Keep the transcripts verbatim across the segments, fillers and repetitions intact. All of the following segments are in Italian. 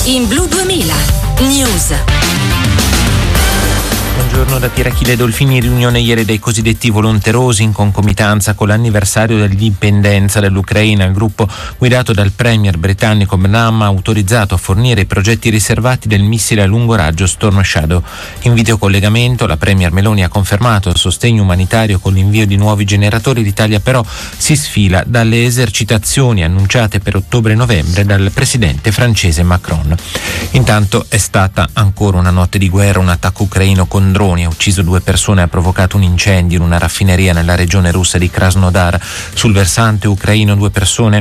in Blu duemila News. Buongiorno da Pirachile Dolfini. Riunione ieri dei cosiddetti volonterosi in concomitanza con l'anniversario dell'indipendenza dell'Ucraina. Il gruppo, guidato dal premier britannico Benham, ha autorizzato a fornire i progetti riservati del missile a lungo raggio Storm Shadow. In videocollegamento la premier Meloni ha confermato il sostegno umanitario con l'invio di nuovi generatori. L'Italia però si sfila dalle esercitazioni annunciate per ottobre e novembre dal presidente francese Macron. Intanto è stata ancora una notte di guerra. Un attacco ucraino con droni ha ucciso due persone e ha provocato un incendio in una raffineria nella regione russa di Krasnodar. Sul versante ucraino due persone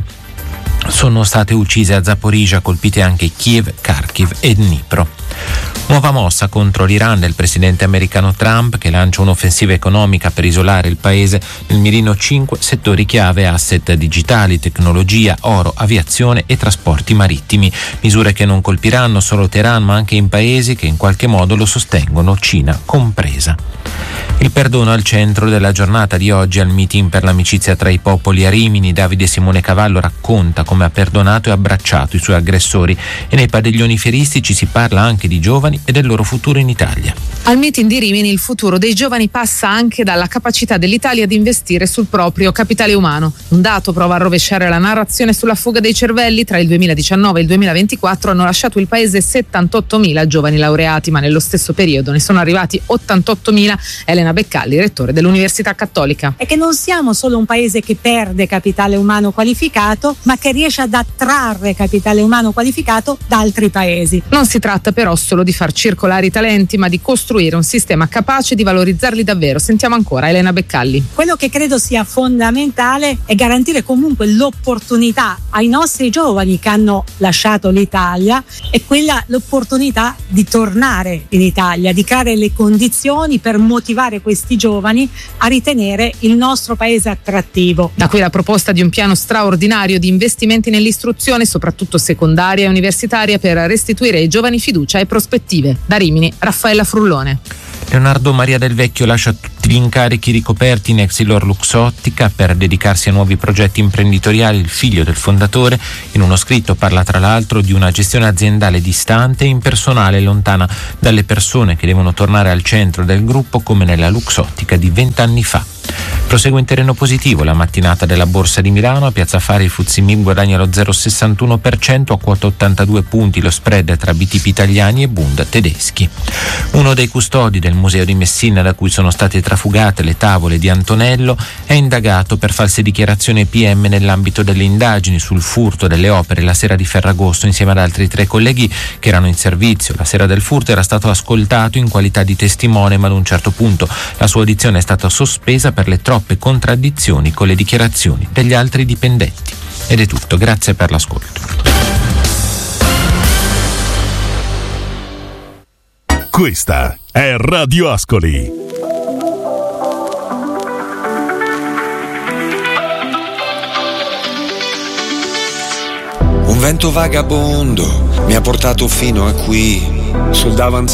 sono state uccise a Zaporizhzhia, colpite anche Kiev, Kharkiv e Dnipro. Nuova mossa contro l'Iran del presidente americano Trump, che lancia un'offensiva economica per isolare il paese. Nel mirino cinque settori chiave: asset digitali, tecnologia, oro, aviazione e trasporti marittimi. Misure che non colpiranno solo Teheran ma anche in paesi che in qualche modo lo sostengono, Cina compresa. Il perdono al centro della giornata di oggi al meeting per l'amicizia tra i popoli a Rimini. Davide Simone Cavallo racconta come ha perdonato e abbracciato i suoi aggressori, e nei padiglioni fieristici si parla anche di giovani e del loro futuro in Italia. Al meeting di Rimini il futuro dei giovani passa anche dalla capacità dell'Italia di investire sul proprio capitale umano. Un dato prova a rovesciare la narrazione sulla fuga dei cervelli. Tra il duemiladiciannove e il duemilaventiquattro hanno lasciato il paese settantottomila giovani laureati, ma nello stesso periodo ne sono arrivati ottantottomila. Elena Beccalli, rettore dell'Università Cattolica. È che non siamo solo un paese che perde capitale umano qualificato, ma che riesce ad attrarre capitale umano qualificato da altri paesi. Non si tratta però solo di far circolare i talenti, ma di costruire un sistema capace di valorizzarli davvero. Sentiamo ancora Elena Beccalli. Quello che credo sia fondamentale è garantire comunque l'opportunità ai nostri giovani che hanno lasciato l'Italia, e quella l'opportunità di tornare in Italia, di creare le condizioni per motivare questi giovani a ritenere il nostro paese attrattivo. Da qui la proposta di un piano straordinario di investimenti nell'istruzione, soprattutto secondaria e universitaria, per restituire ai giovani fiducia e prospettive. Da Rimini, Raffaella Frullone. Leonardo Maria Del Vecchio lascia tutti gli incarichi ricoperti in Exilor Luxottica per dedicarsi a nuovi progetti imprenditoriali. Il figlio del fondatore in uno scritto parla tra l'altro di una gestione aziendale distante e impersonale, lontana dalle persone, che devono tornare al centro del gruppo come nella Luxottica di vent'anni fa. Prosegue in terreno positivo la mattinata della Borsa di Milano. A Piazza Affari il F T S E M I B guadagna lo zero virgola sessantuno per cento, a quota ottantadue punti lo spread tra B T P italiani e Bund tedeschi. Uno dei custodi del Museo di Messina, da cui sono state trafugate le tavole di Antonello, è indagato per false dichiarazioni P M nell'ambito delle indagini sul furto delle opere la sera di Ferragosto. Insieme ad altri tre colleghi che erano in servizio la sera del furto, era stato ascoltato in qualità di testimone, ma ad un certo punto la sua audizione è stata sospesa per le troppe contraddizioni con le dichiarazioni degli altri dipendenti. Ed è tutto, grazie per l'ascolto. Questa è Radio Ascoli. Un vento vagabondo mi ha portato fino a qui, sul davanzale